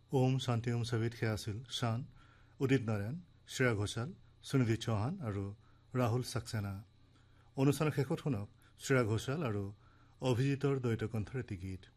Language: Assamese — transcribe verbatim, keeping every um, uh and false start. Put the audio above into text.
ওম শান্তি ওম ছবিত সেয়া আছিল শান, উদিত নাৰায়ণ, শ্ৰেয়া ঘোষাল, সুনিধি চৌহান আৰু ৰাহুল সাক্সেনা। অনুষ্ঠানৰ শেষত শুনক শ্ৰেয়া ঘোষাল আৰু অভিজিতৰ দ্বৈত কণ্ঠৰ এটি গীত।